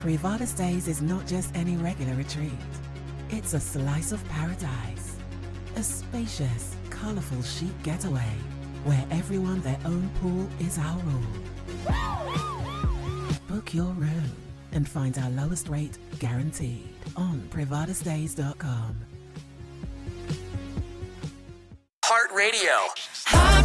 Privada Stays is not just any regular retreat. It's a slice of paradise. A spacious, colourful chic getaway where everyone their own pool is our rule. Book your room and find our lowest rate guaranteed on privadastays.com. Heart Radio.